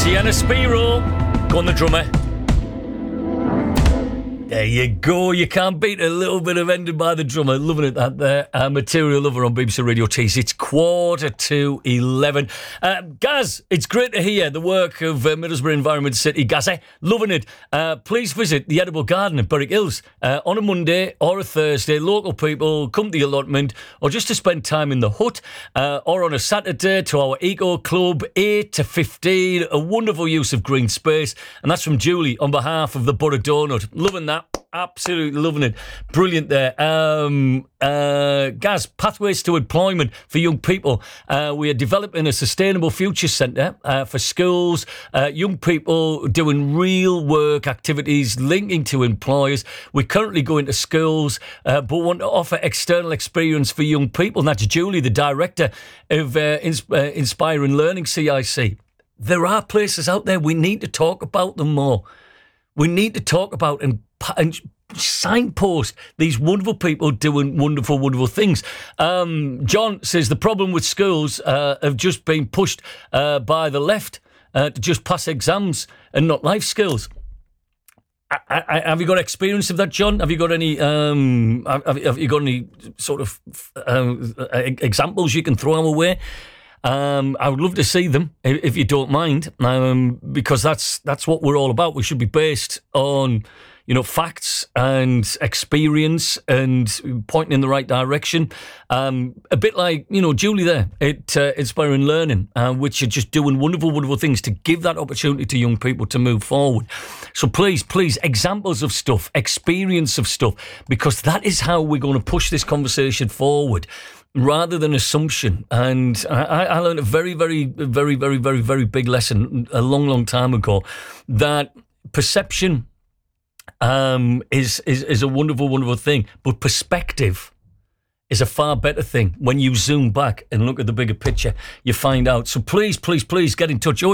Sienna Spiro. Go on the drummer. There you go. You can't beat a little bit of Ended by the Drummer. Loving it, that there. Material Lover on BBC Radio Tees. It's 11:45. Gaz, it's great to hear the work of Middlesbrough Environment City. Gaz, loving it. Please visit the Edible Garden at Berwick Hills on a Monday or a Thursday. Local people come to the allotment or just to spend time in the hut or on a Saturday to our Eco Club, 8 to 15. A wonderful use of green space. And that's from Julie on behalf of the Borough Donut. Loving that. Absolutely loving it. Brilliant there. Gaz, pathways to employment for young people. We are developing a sustainable future centre for schools, young people doing real work activities linking to employers. We're currently going to schools but want to offer external experience for young people. And that's Julie, the director of Inspiring Learning CIC. There are places out there. We need to talk about them more. We need to talk about and signpost these wonderful people doing wonderful, wonderful things. John says the problem with schools have just been pushed by the left to just pass exams and not life skills. Have you got experience of that, John? Have you got any? Have you got any sort of examples you can throw our way? I would love to see them if you don't mind, because that's what we're all about. We should be based on, facts and experience and pointing in the right direction. A bit like, Julie there at Inspiring Learning, which are just doing wonderful, wonderful things to give that opportunity to young people to move forward. So please, examples of stuff, experience of stuff, because that is how we're going to push this conversation forward, rather than assumption. And I learned a very, very, very, very, very, very big lesson a long, long time ago, that perception is a wonderful, wonderful thing, but perspective is a far better thing. When you zoom back and look at the bigger picture, you find out. So please get in touch.